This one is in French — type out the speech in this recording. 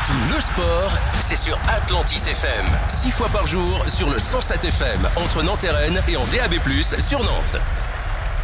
Tout le sport, c'est sur Atlantis FM. 6 fois par jour sur le 107 FM entre Nantes et Rennes et en DAB+, sur Nantes.